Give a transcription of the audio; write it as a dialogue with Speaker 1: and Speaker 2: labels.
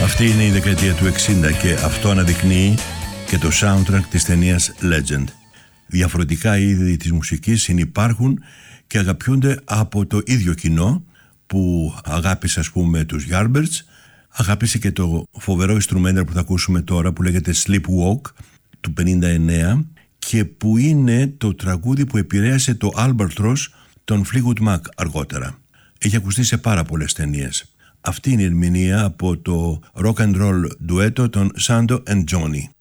Speaker 1: Αυτή είναι η δεκαετία του 60 και αυτό αναδεικνύει και το soundtrack της ταινίας Legend. Διαφορετικά είδη της μουσικής συνυπάρχουν και αγαπιούνται από το ίδιο κοινό που αγάπησε ας πούμε τους Yardbirds, αγάπησε και το φοβερό instrumental που θα ακούσουμε τώρα που λέγεται Sleepwalk του 59 και που είναι το τραγούδι που επηρέασε το Albatross των Fleetwood Mac αργότερα. Έχει ακουστεί σε πάρα πολλές ταινίες. Αυτή είναι η ερμηνεία από το rock and roll ντουέτο των Sando and Johnny.